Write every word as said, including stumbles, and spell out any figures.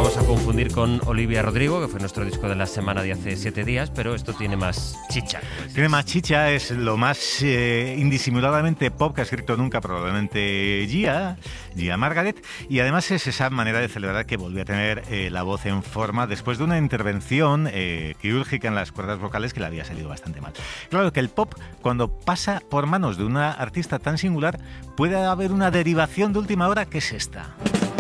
vamos a confundir con Olivia Rodrigo, que fue nuestro disco de la semana de hace siete días, pero esto tiene más chicha. Tiene más chicha, es lo más eh, indisimuladamente pop que ha escrito nunca probablemente Gia, Gia Margaret, y además es esa manera de celebrar que volvió a tener eh, la voz en forma después de una intervención eh, quirúrgica en las cuerdas vocales que le había salido bastante mal. Claro que el pop, cuando pasa por manos de una artista tan singular, puede haber una derivación de última hora que es esta.